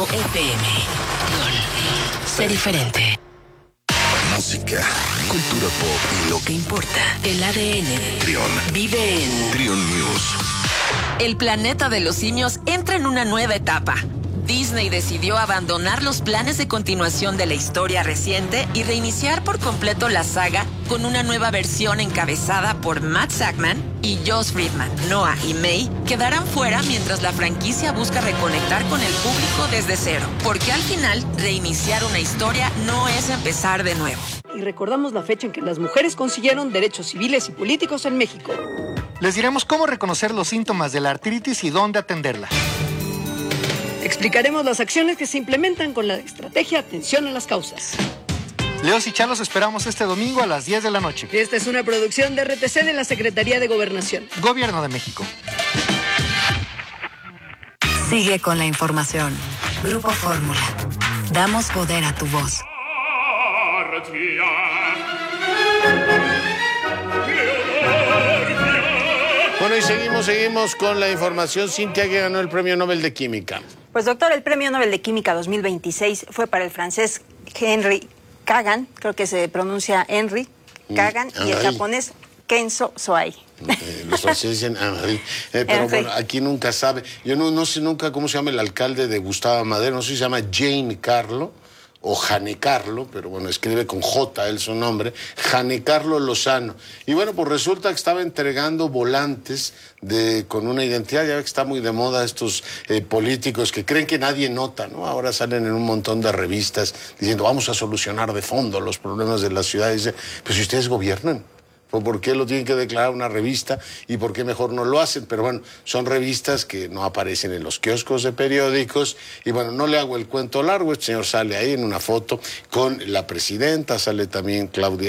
FM. Con Sé Diferente. Música, cultura pop y lo que importa. El ADN. Trión. Vive en Trión News. El planeta de los simios entra en una nueva etapa. Disney decidió abandonar los planes de continuación de la historia reciente y reiniciar por completo la saga con una nueva versión encabezada por Matt Shakman y Josh Friedman. Noah y May quedarán fuera mientras la franquicia busca reconectar con el público desde cero, porque al final reiniciar una historia no es empezar de nuevo. Y recordamos la fecha en que las mujeres consiguieron derechos civiles y políticos en México. Les diremos cómo reconocer los síntomas de la artritis y dónde atenderla. Explicaremos las acciones que se implementan con la estrategia Atención a las Causas. Leos y Charlos esperamos este domingo a las 10 de la noche. Esta es una producción de RTC de la Secretaría de Gobernación. Gobierno de México. Sigue con la información. Grupo Fórmula. Damos poder a tu voz. Bueno, y seguimos con la información. Cintia, que ganó el Premio Nobel de Química. Pues doctor, el Premio Nobel de Química 2026 fue para el francés Henry Kagan, creo que se pronuncia Henry Kagan, y el japonés Kenzo Soai. Los franceses dicen Henry, pero bueno, aquí nunca sabe. Yo no sé nunca cómo se llama el alcalde de Gustavo Madero, no sé si se llama Jane Carlo o Jane Carlo, pero bueno, escribe con J él su nombre, Jane Carlo Lozano. Y bueno, pues resulta que estaba entregando volantes con una identidad. Ya ve que está muy de moda estos políticos que creen que nadie nota, ¿no? Ahora salen en un montón de revistas diciendo vamos a solucionar de fondo los problemas de la ciudad. Y dice, pues si ustedes gobiernan, ¿por qué lo tienen que declarar una revista y por qué mejor no lo hacen? Pero bueno, son revistas que no aparecen en los kioscos de periódicos y bueno, no le hago el cuento largo. Este señor sale ahí en una foto con la presidenta, sale también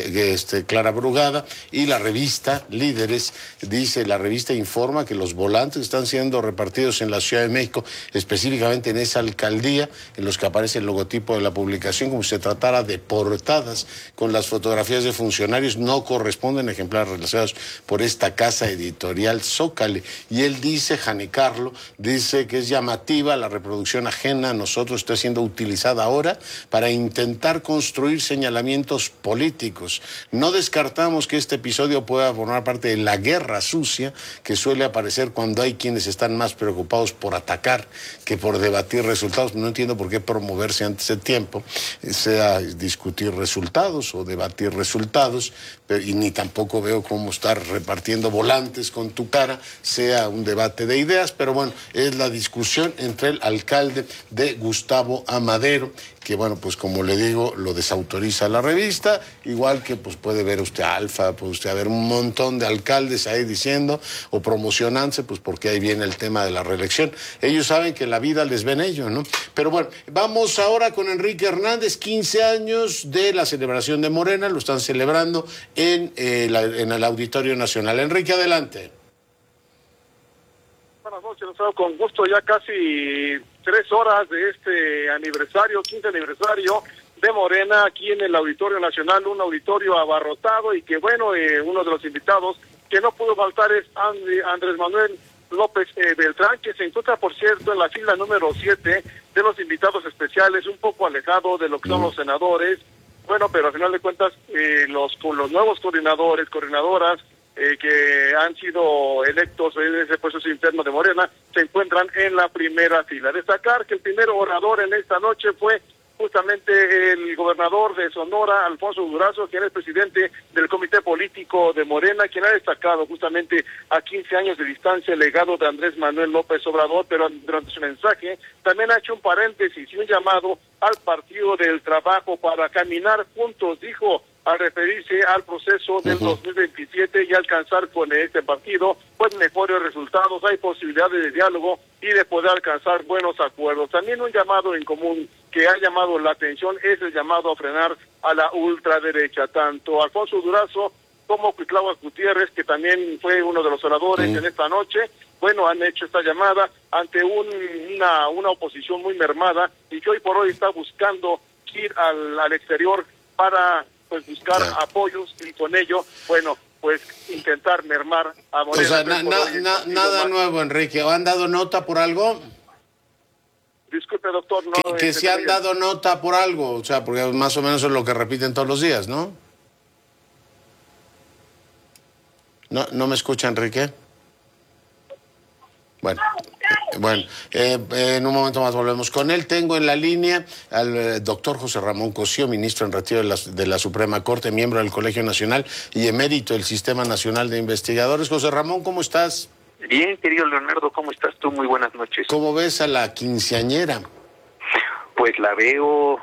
Clara Brugada, y la revista Líderes dice, la revista informa que los volantes están siendo repartidos en la Ciudad de México, específicamente en esa alcaldía, en los que aparece el logotipo de la publicación, como si se tratara de portadas con las fotografías de funcionarios. No corresponden ejemplares relacionados por esta casa editorial Zócale. Y él dice, Jane Carlo, dice que es llamativa la reproducción ajena a nosotros, está siendo utilizada ahora para intentar construir señalamientos políticos. No descartamos que este episodio pueda formar parte de la guerra sucia que suele aparecer cuando hay quienes están más preocupados por atacar que por debatir resultados. No entiendo por qué promoverse antes de tiempo, sea discutir resultados o debatir resultados, y ni tampoco veo cómo estar repartiendo volantes con tu cara sea un debate de ideas, pero bueno, es la discusión entre el alcalde de Gustavo Amadero, que bueno, pues como le digo, lo desautoriza la revista, igual que pues puede ver usted a Alfa, puede usted ver un montón de alcaldes ahí diciendo o promocionándose, pues porque ahí viene el tema de la reelección. Ellos saben que la vida les ven ellos, ¿no? Pero bueno, vamos ahora con Enrique Hernández, 15 años de la celebración de Morena, lo están celebrando en el Auditorio Nacional. Enrique, adelante. Buenas noches, con gusto, ya casi 3 horas de este aniversario, 15 aniversario de Morena aquí en el Auditorio Nacional, un auditorio abarrotado y que bueno, uno de los invitados que no pudo faltar es Andrés Manuel López Beltrán, que se encuentra, por cierto, en la fila número 7 de los invitados especiales, un poco alejado de lo que son los senadores. Bueno, pero al final de cuentas, los nuevos coordinadoras, que han sido electos en ese proceso interno de Morena, se encuentran en la primera fila. Destacar que el primer orador en esta noche fue justamente el gobernador de Sonora, Alfonso Durazo, quien es presidente del Comité Político de Morena, quien ha destacado justamente a 15 años de distancia el legado de Andrés Manuel López Obrador, pero durante su mensaje también ha hecho un paréntesis y un llamado al Partido del Trabajo para caminar juntos, dijo, al referirse al proceso del 2027 y alcanzar con este partido pues mejores resultados. Hay posibilidades de diálogo y de poder alcanzar buenos acuerdos. También un llamado en común que ha llamado la atención es el llamado a frenar a la ultraderecha. Tanto Alfonso Durazo como Cuitláhuac Gutiérrez, que también fue uno de los oradores en esta noche, bueno, han hecho esta llamada ante una oposición muy mermada y que hoy por hoy está buscando ir al exterior para pues buscar apoyos y con ello, bueno, pues intentar mermar a Morena. O sea, nada nuevo, Enrique. ¿Han dado nota por algo? Disculpe, doctor. No, que se han dado nota por algo, o sea, porque más o menos es lo que repiten todos los días, ¿no? ¿No me escucha, Enrique? Bueno, en un momento más volvemos con él. Tengo en la línea al doctor José Ramón Cosío, ministro en retiro de la Suprema Corte, miembro del Colegio Nacional y emérito del Sistema Nacional de Investigadores. José Ramón, ¿cómo estás? Bien, querido Leonardo, ¿cómo estás tú? Muy buenas noches. ¿Cómo ves a la quinceañera? Pues la veo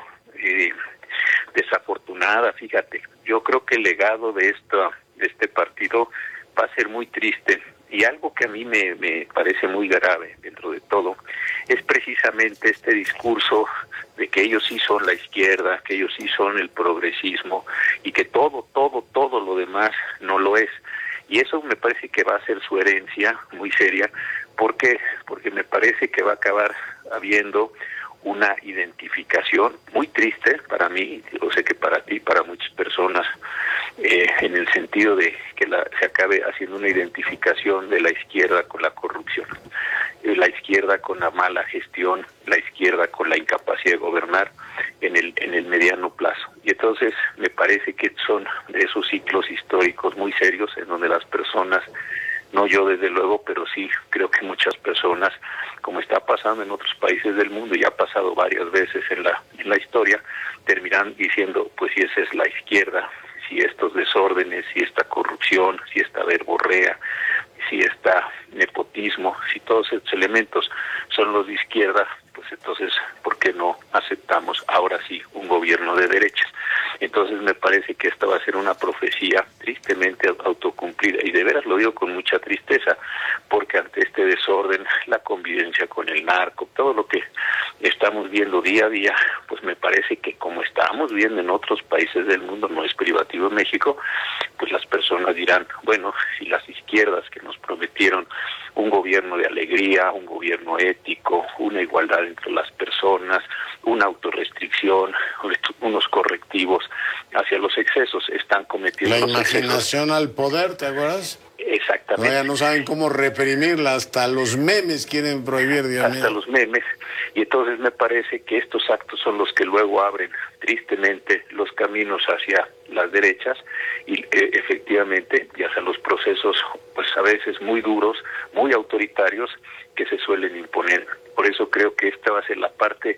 desafortunada, fíjate. Yo creo que el legado de este partido va a ser muy triste. Y algo que a mí me parece muy grave dentro de todo es precisamente este discurso de que ellos sí son la izquierda, que ellos sí son el progresismo y que todo lo demás no lo es. Y eso me parece que va a ser su herencia muy seria. ¿Por qué? Porque me parece que va a acabar habiendo una identificación muy triste para mí, yo sé que para ti, para muchas personas, en el sentido de que se acabe haciendo una identificación de la izquierda con la corrupción, la izquierda con la mala gestión, la izquierda con la incapacidad de gobernar en el mediano plazo. Y entonces me parece que son de esos ciclos históricos muy serios en donde las personas, no yo desde luego, pero sí creo que muchas personas, como está pasando en otros países del mundo y ha pasado varias veces en la historia, terminan diciendo, pues si esa es la izquierda, si estos desórdenes, si esta corrupción, si esta verborrea, si esta nepotismo, si todos estos elementos son los de izquierda, pues entonces, ¿por qué no aceptamos ahora sí un gobierno de derechas? Entonces me parece que esta va a ser una profecía tristemente autocumplida, y de veras lo digo con mucha tristeza, porque ante este desorden, la convivencia con el narco, todo lo que estamos viendo día a día, pues me parece que como estamos viendo en otros países del mundo, no es privativo en México, pues las personas dirán, bueno, si las izquierdas que nos prometieron un gobierno de alegría, un gobierno ético, una igualdad entre las personas, una autorrestricción, unos correctivos hacia los excesos, están cometiendo la los imaginación excesos. Al poder, ¿te acuerdas? Exactamente. No, ya no saben cómo reprimirla, hasta los memes quieren prohibir, Dios mío. Hasta los memes. Y entonces me parece que estos actos son los que luego abren tristemente los caminos hacia las derechas y efectivamente y hacia los procesos, pues a veces muy duros, muy autoritarios, que se suelen imponer. Por eso creo que esta va a ser la parte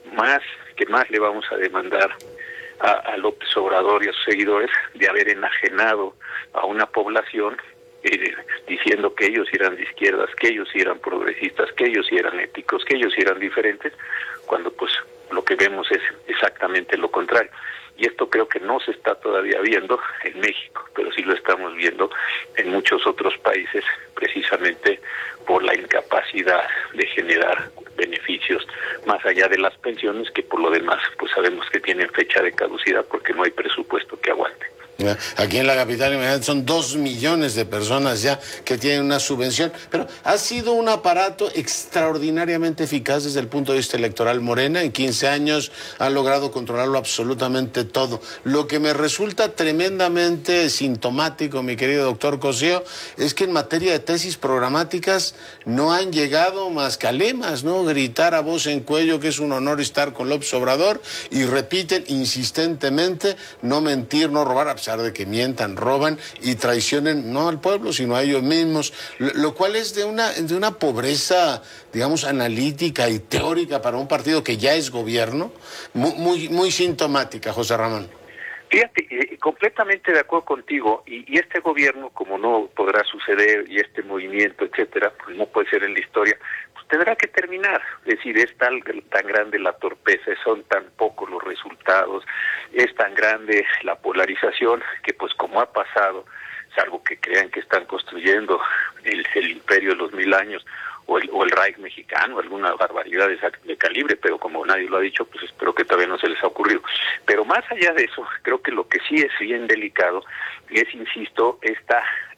que más le vamos a demandar a López Obrador y a sus seguidores, de haber enajenado a una población diciendo que ellos eran de izquierdas, que ellos eran progresistas, que ellos eran éticos, que ellos eran diferentes, cuando pues lo que vemos es exactamente lo contrario. Y esto creo que no se está todavía viendo en México, pero sí lo estamos viendo en muchos otros países, precisamente por la incapacidad de generar beneficios más allá de las pensiones, que por lo demás pues sabemos que tienen fecha de caducidad porque no hay presupuesto que aguante. Aquí en la capital son 2 millones de personas ya que tienen una subvención, pero ha sido un aparato extraordinariamente eficaz desde el punto de vista electoral. Morena en 15 años ha logrado controlarlo absolutamente todo. Lo que me resulta tremendamente sintomático, mi querido doctor Cosío, es que en materia de tesis programáticas no han llegado más que a lemas, ¿no? Gritar a voz en cuello que es un honor estar con López Obrador, y repiten insistentemente no mentir, no robar, a pesar de que mientan, roban y traicionen no al pueblo, sino a ellos mismos, lo cual es de una pobreza, digamos, analítica y teórica para un partido que ya es gobierno, muy sintomática, José Ramón. Fíjate, completamente de acuerdo contigo, y este gobierno, como no podrá suceder, y este movimiento, etcétera, pues no puede ser en la historia, pues tendrá que terminar. Es decir, es tan grande la torpeza, son tan pocos los resultados, es tan grande la polarización, que pues como ha pasado, salvo que crean que están construyendo el imperio de los 1000 años, o el Reich mexicano, alguna barbaridad de calibre, pero como nadie lo ha dicho, pues espero que todavía no se les ha ocurrido. Pero más allá de eso, creo que lo que sí es bien delicado es, insisto, esta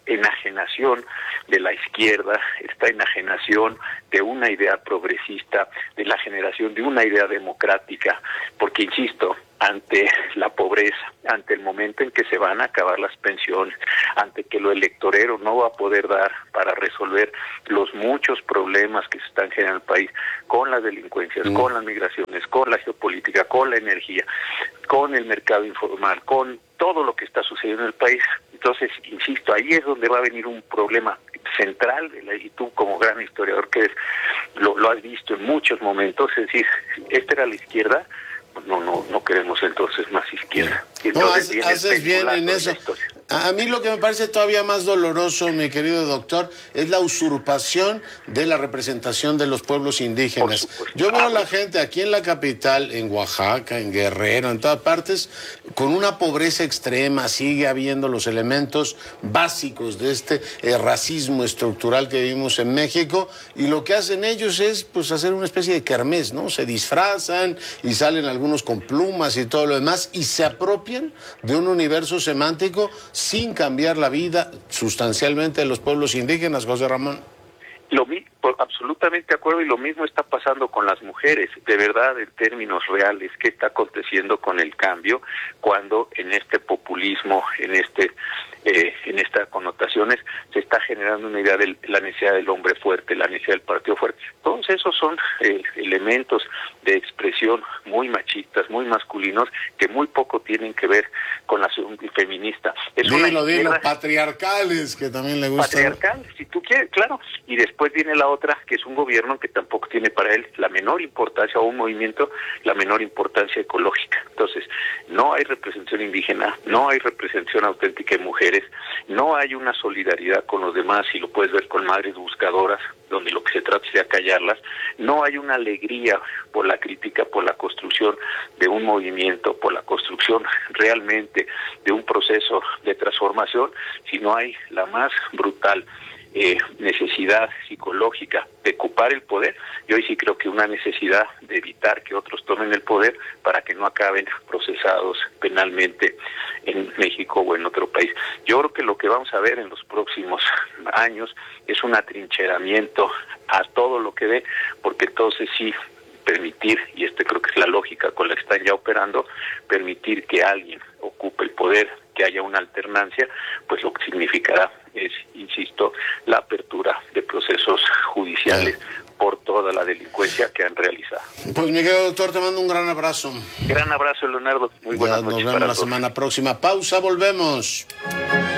enajenación de la izquierda, esta enajenación de una idea progresista, de la generación de una idea democrática, porque insisto, ante la pobreza, ante el momento en que se van a acabar las pensiones, ante que lo electorero no va a poder dar para resolver los muchos problemas que se están generando en el país, con las delincuencias, con las migraciones, con la geopolítica, con la energía, con el mercado informal, con todo lo que está sucediendo en el país. Entonces, insisto, ahí es donde va a venir un problema central, y tú como gran historiador que eres, lo has visto en muchos momentos, es decir, esta era la izquierda, no queremos entonces más izquierda. Entonces, no, haces bien en eso. A mí lo que me parece todavía más doloroso, mi querido doctor, es la usurpación de la representación de los pueblos indígenas. Yo veo a la gente aquí en la capital, en Oaxaca, en Guerrero, en todas partes, con una pobreza extrema. Sigue habiendo los elementos básicos de este racismo estructural que vivimos en México, y lo que hacen ellos es pues hacer una especie de kermés, ¿no? Se disfrazan y salen algunos con plumas y todo lo demás, y se apropian de un universo semántico sin cambiar la vida sustancialmente de los pueblos indígenas, José Ramón. Absolutamente de acuerdo, y lo mismo está pasando con las mujeres. De verdad, en términos reales, ¿qué está aconteciendo con el cambio cuando en este populismo, en estas connotaciones, se está generando una idea de la necesidad del hombre fuerte, la necesidad del partido fuerte? Todos esos son elementos de expresión muy machistas, muy masculinos, que muy poco tienen que ver con la feminista. Dilo, patriarcales, que también le gusta. Patriarcales, si tú quieres, claro. Y después viene la otra, que es un gobierno que tampoco tiene para él la menor importancia, o un movimiento, la menor importancia ecológica. Entonces, no hay representación indígena, no hay representación auténtica de mujeres, no hay una solidaridad con los demás, y lo puedes ver con madres buscadoras, donde lo que se trata es de acallarlas. No hay una alegría por la crítica, por la construcción de un movimiento, por la construcción realmente de un proceso de transformación, sino hay la más brutal necesidad psicológica de ocupar el poder, y hoy sí creo que una necesidad de evitar que otros tomen el poder para que no acaben procesados penalmente en México o en otro país. Yo creo que lo que vamos a ver en los próximos años es un atrincheramiento a todo lo que dé, porque entonces sí permitir, y creo que es la lógica con la que están ya operando, permitir que alguien ocupe el poder, que haya una alternancia, pues lo que significará es, insisto, la apertura de procesos judiciales por toda la delincuencia que han realizado. Pues mi querido doctor, te mando un gran abrazo. Gran abrazo, Leonardo. Muy buenas noches. Nos vemos la semana próxima. Pausa, volvemos.